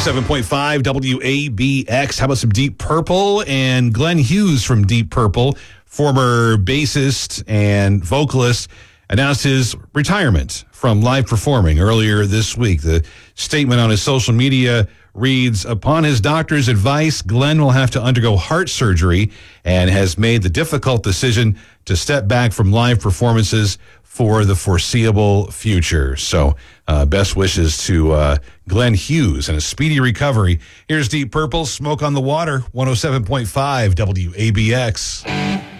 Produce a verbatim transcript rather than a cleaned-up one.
seven point five W A B X. How about some Deep Purple? And Glenn Hughes from Deep Purple, former bassist and vocalist, announced his retirement from live performing earlier this week. The statement on his social media reads, upon his doctor's advice, Glenn will have to undergo heart surgery and has made the difficult decision to step back from live performances for the foreseeable future. So uh, best wishes to uh, Glenn Hughes and a speedy recovery. Here's Deep Purple, Smoke on the Water, one oh seven point five W A B X.